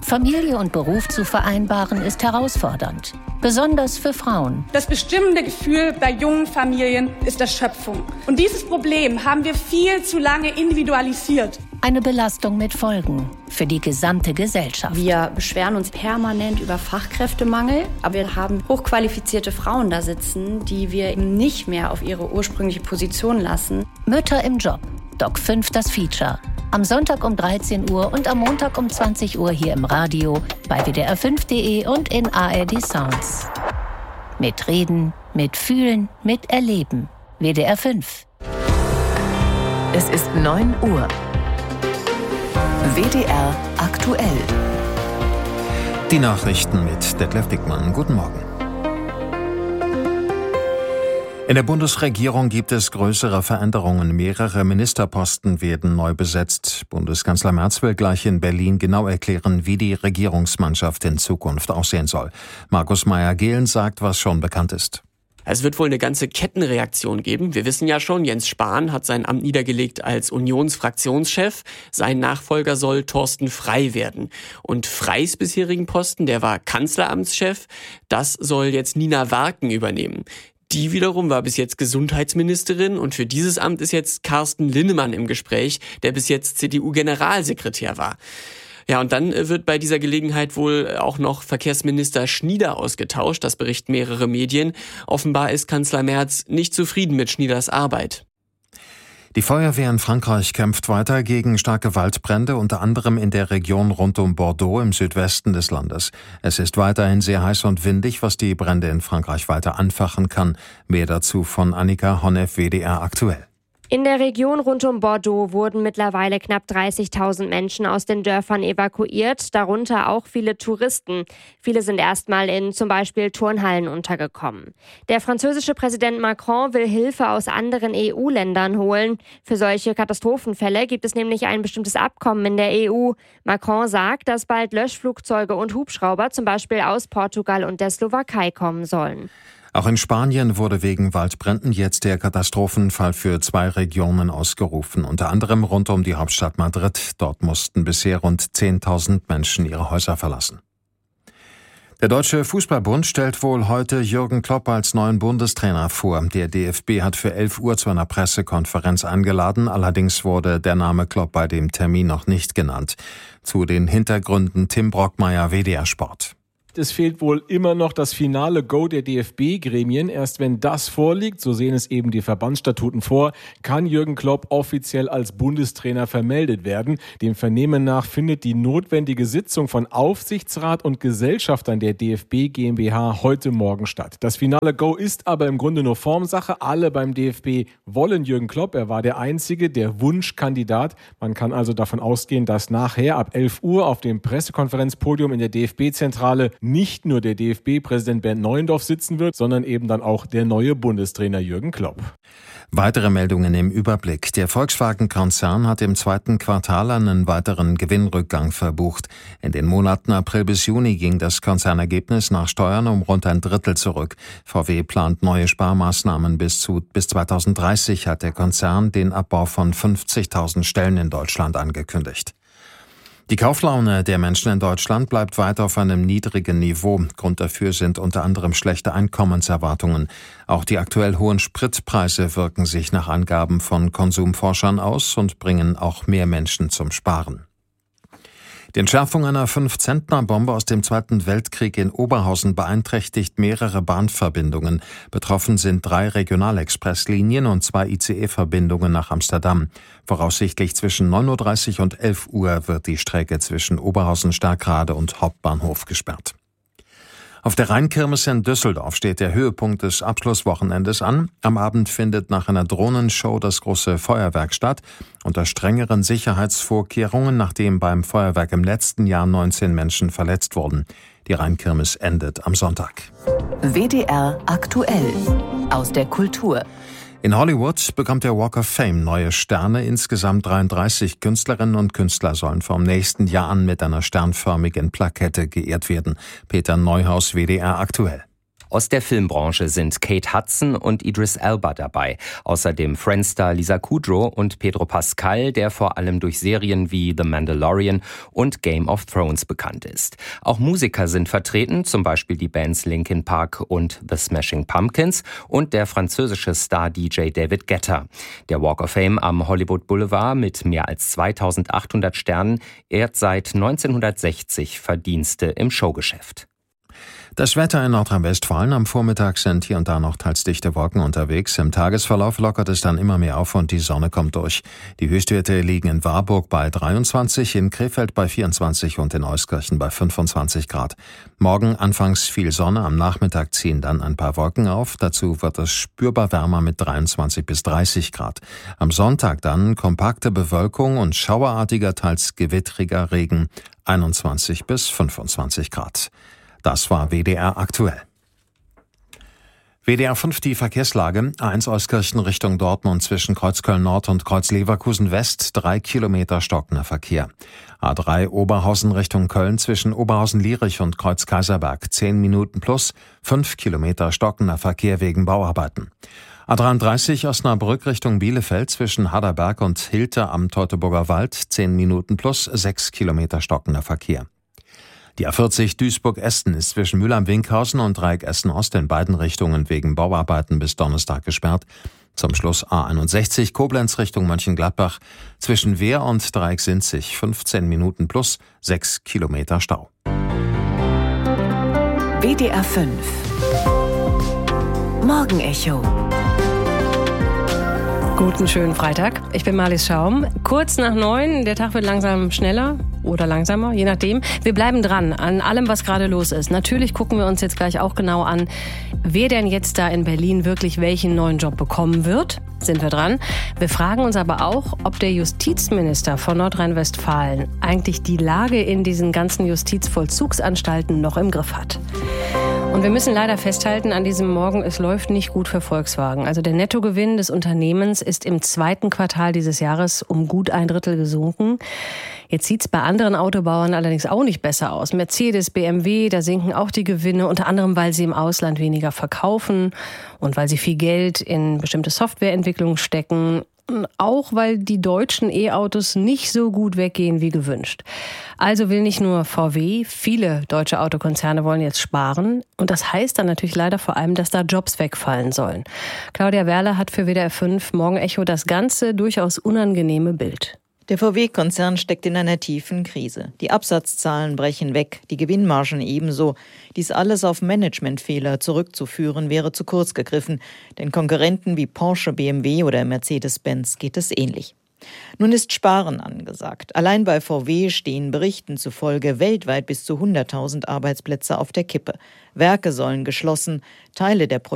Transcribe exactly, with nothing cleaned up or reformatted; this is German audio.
Familie und Beruf zu vereinbaren ist herausfordernd, besonders für Frauen. Das bestimmende Gefühl bei jungen Familien ist Erschöpfung. Und dieses Problem haben wir viel zu lange individualisiert. Eine Belastung mit Folgen für die gesamte Gesellschaft. Wir beschweren uns permanent über Fachkräftemangel, aber wir haben hochqualifizierte Frauen da sitzen, die wir eben nicht mehr auf ihre ursprüngliche Position lassen. Mütter im Job. Doc fünf das Feature. Am Sonntag um dreizehn Uhr und am Montag um zwanzig Uhr hier im Radio, bei w d r fünf punkt d e und in A R D Sounds. Mit Reden, mit Fühlen, mit Erleben. W D R fünf. Es ist neun Uhr. W D R aktuell. Die Nachrichten mit Detlef Dickmann. Guten Morgen. In der Bundesregierung gibt es größere Veränderungen. Mehrere Ministerposten werden neu besetzt. Bundeskanzler Merz will gleich in Berlin genau erklären, wie die Regierungsmannschaft in Zukunft aussehen soll. Markus Meyer-Gehlen sagt, was schon bekannt ist. Es wird wohl eine ganze Kettenreaktion geben. Wir wissen ja schon, Jens Spahn hat sein Amt niedergelegt als Unionsfraktionschef. Sein Nachfolger soll Thorsten Frey werden. Und Freys bisherigen Posten, der war Kanzleramtschef, das soll jetzt Nina Warken übernehmen. Die wiederum war bis jetzt Gesundheitsministerin und für dieses Amt ist jetzt Carsten Linnemann im Gespräch, der bis jetzt C D U-Generalsekretär war. Ja, und dann wird bei dieser Gelegenheit wohl auch noch Verkehrsminister Schnieder ausgetauscht, das berichten mehrere Medien. Offenbar ist Kanzler Merz nicht zufrieden mit Schnieders Arbeit. Die Feuerwehr in Frankreich kämpft weiter gegen starke Waldbrände, unter anderem in der Region rund um Bordeaux im Südwesten des Landes. Es ist weiterhin sehr heiß und windig, was die Brände in Frankreich weiter anfachen kann. Mehr dazu von Annika Honnef, W D R aktuell. In der Region rund um Bordeaux wurden mittlerweile knapp dreißigtausend Menschen aus den Dörfern evakuiert, darunter auch viele Touristen. Viele sind erstmal in zum Beispiel Turnhallen untergekommen. Der französische Präsident Macron will Hilfe aus anderen E U-Ländern holen. Für solche Katastrophenfälle gibt es nämlich ein bestimmtes Abkommen in der E U. Macron sagt, dass bald Löschflugzeuge und Hubschrauber zum Beispiel aus Portugal und der Slowakei kommen sollen. Auch in Spanien wurde wegen Waldbränden jetzt der Katastrophenfall für zwei Regionen ausgerufen, unter anderem rund um die Hauptstadt Madrid. Dort mussten bisher rund zehntausend Menschen ihre Häuser verlassen. Der Deutsche Fußballbund stellt wohl heute Jürgen Klopp als neuen Bundestrainer vor. Der D F B hat für elf Uhr zu einer Pressekonferenz eingeladen, allerdings wurde der Name Klopp bei dem Termin noch nicht genannt. Zu den Hintergründen Tim Brockmeier, W D R Sport. Es fehlt wohl immer noch das finale Go der D F B-Gremien. Erst wenn das vorliegt, so sehen es eben die Verbandsstatuten vor, kann Jürgen Klopp offiziell als Bundestrainer vermeldet werden. Dem Vernehmen nach findet die notwendige Sitzung von Aufsichtsrat und Gesellschaftern der D F B GmbH heute Morgen statt. Das finale Go ist aber im Grunde nur Formsache. Alle beim D F B wollen Jürgen Klopp. Er war der Einzige, der Wunschkandidat. Man kann also davon ausgehen, dass nachher ab elf Uhr auf dem Pressekonferenzpodium in der D F B-Zentrale nicht nur der D F B-Präsident Bernd Neuendorf sitzen wird, sondern eben dann auch der neue Bundestrainer Jürgen Klopp. Weitere Meldungen im Überblick. Der Volkswagen-Konzern hat im zweiten Quartal einen weiteren Gewinnrückgang verbucht. In den Monaten April bis Juni ging das Konzernergebnis nach Steuern um rund ein Drittel zurück. V W plant neue Sparmaßnahmen. Bis zu bis zweitausenddreißig hat der Konzern den Abbau von fünfzigtausend Stellen in Deutschland angekündigt. Die Kauflaune der Menschen in Deutschland bleibt weiter auf einem niedrigen Niveau. Grund dafür sind unter anderem schlechte Einkommenserwartungen. Auch die aktuell hohen Spritpreise wirken sich nach Angaben von Konsumforschern aus und bringen auch mehr Menschen zum Sparen. Die Entschärfung einer fünf-Zentner-Bombe aus dem Zweiten Weltkrieg in Oberhausen beeinträchtigt mehrere Bahnverbindungen. Betroffen sind drei Regionalexpresslinien und zwei I C E-Verbindungen nach Amsterdam. Voraussichtlich zwischen neun Uhr dreißig und elf Uhr wird die Strecke zwischen Oberhausen-Stärkrade und Hauptbahnhof gesperrt. Auf der Rheinkirmes in Düsseldorf steht der Höhepunkt des Abschlusswochenendes an. Am Abend findet nach einer Drohnenshow das große Feuerwerk statt, unter strengeren Sicherheitsvorkehrungen, nachdem beim Feuerwerk im letzten Jahr neunzehn Menschen verletzt wurden. Die Rheinkirmes endet am Sonntag. W D R aktuell aus der Kultur. In Hollywood bekommt der Walk of Fame neue Sterne. Insgesamt dreiunddreißig Künstlerinnen und Künstler sollen vom nächsten Jahr an mit einer sternförmigen Plakette geehrt werden. Peter Neuhaus, W D R aktuell. Aus der Filmbranche sind Kate Hudson und Idris Elba dabei. Außerdem Friends-Star Lisa Kudrow und Pedro Pascal, der vor allem durch Serien wie The Mandalorian und Game of Thrones bekannt ist. Auch Musiker sind vertreten, zum Beispiel die Bands Linkin Park und The Smashing Pumpkins und der französische Star-D J David Guetta. Der Walk of Fame am Hollywood Boulevard mit mehr als zweitausendachthundert Sternen ehrt seit neunzehnhundertsechzig Verdienste im Showgeschäft. Das Wetter in Nordrhein-Westfalen. Am Vormittag sind hier und da noch teils dichte Wolken unterwegs. Im Tagesverlauf lockert es dann immer mehr auf und die Sonne kommt durch. Die Höchstwerte liegen in Warburg bei dreiundzwanzig, in Krefeld bei vierundzwanzig und in Euskirchen bei fünfundzwanzig Grad. Morgen anfangs viel Sonne, am Nachmittag ziehen dann ein paar Wolken auf. Dazu wird es spürbar wärmer mit dreiundzwanzig bis dreißig Grad. Am Sonntag dann kompakte Bewölkung und schauerartiger, teils gewittriger Regen, einundzwanzig bis fünfundzwanzig Grad. Das war W D R aktuell. W D R fünf die Verkehrslage. A eins Euskirchen Richtung Dortmund zwischen Kreuzköln Nord und Kreuz Leverkusen West, drei Kilometer stockender Verkehr. A drei Oberhausen Richtung Köln zwischen Oberhausen-Lierich und Kreuz Kaiserberg, zehn Minuten plus, fünf Kilometer stockender Verkehr wegen Bauarbeiten. A dreiunddreißig Osnabrück Richtung Bielefeld zwischen Harderberg und Hilte am Teutoburger Wald, zehn Minuten plus, sechs Kilometer stockender Verkehr. Die A vierzig Duisburg-Esten ist zwischen Mülheim-Winkhausen und Dreieck Essen-Ost in beiden Richtungen wegen Bauarbeiten bis Donnerstag gesperrt. Zum Schluss A einundsechzig Koblenz Richtung Mönchengladbach zwischen Wehr und Dreieck Sinzig, fünfzehn Minuten plus, sechs Kilometer Stau. W D R fünf Morgenecho. Guten schönen Freitag. Ich bin Marlies Schaum. Kurz nach neun, der Tag wird langsam schneller oder langsamer, je nachdem. Wir bleiben dran an allem, was gerade los ist. Natürlich gucken wir uns jetzt gleich auch genau an, wer denn jetzt da in Berlin wirklich welchen neuen Job bekommen wird. Sind wir dran. Wir fragen uns aber auch, ob der Justizminister von Nordrhein-Westfalen eigentlich die Lage in diesen ganzen Justizvollzugsanstalten noch im Griff hat. Und wir müssen leider festhalten an diesem Morgen, es läuft nicht gut für Volkswagen. Also der Nettogewinn des Unternehmens ist im zweiten Quartal dieses Jahres um gut ein Drittel gesunken. Jetzt sieht's bei anderen Autobauern allerdings auch nicht besser aus. Mercedes, B M W, da sinken auch die Gewinne, unter anderem, weil sie im Ausland weniger verkaufen und weil sie viel Geld in bestimmte Softwareentwicklung stecken. Auch weil die deutschen E-Autos nicht so gut weggehen wie gewünscht. Also will nicht nur V W, viele deutsche Autokonzerne wollen jetzt sparen. Und das heißt dann natürlich leider vor allem, dass da Jobs wegfallen sollen. Claudia Werle hat für W D R fünf Morgenecho das ganze durchaus unangenehme Bild. Der V W-Konzern steckt in einer tiefen Krise. Die Absatzzahlen brechen weg, die Gewinnmargen ebenso. Dies alles auf Managementfehler zurückzuführen, wäre zu kurz gegriffen. Denn Konkurrenten wie Porsche, B M W oder Mercedes-Benz geht es ähnlich. Nun ist Sparen angesagt. Allein bei V W stehen Berichten zufolge weltweit bis zu hunderttausend Arbeitsplätze auf der Kippe. Werke sollen geschlossen, Teile der Produktion